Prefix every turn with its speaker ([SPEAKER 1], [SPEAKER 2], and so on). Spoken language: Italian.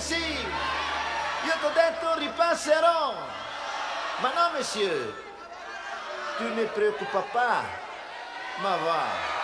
[SPEAKER 1] Sì, io t'ho detto ripasserò. Ma no, monsieur, tu ne preoccupa pas. Ma va.